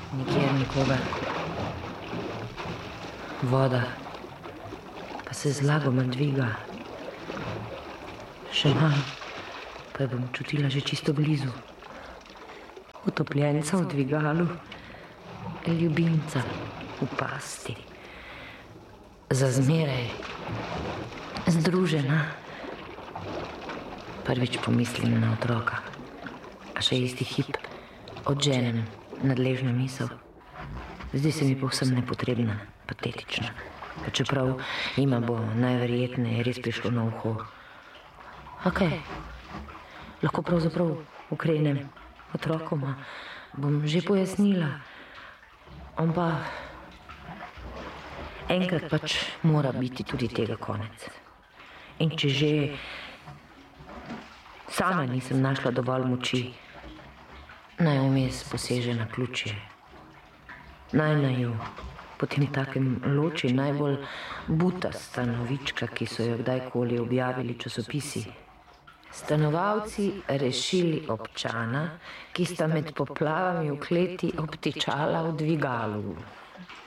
nikjer nikogar. Voda pa se zlagoma dviga. Še malo, pa jo bom čutila že čisto blizu. Utopljenca v dvigalu, ljubimca v pasti. Za zmeraj združena. Prvič pomislim na otroka, a še isti hip odženem nadležno misel. Zdi se mi povsem nepotrebna, patetična. Pa čeprav ima bo najverjetneje res prišlo na uho. Okej, lahko pravzaprav ukrenem otrokoma, bom že pojasnila. On pa enkrat pač mora biti tudi tega konec. In če že sama nisem našla dovolj moči, naj vmes poseže na ključje. Naj naju potem takem loči najbolj butasta novička, ki so jo kdajkoli objavili časopisi. Stanovalci rešili občana, ki sta med poplavami v kleti obtičala v dvigalu.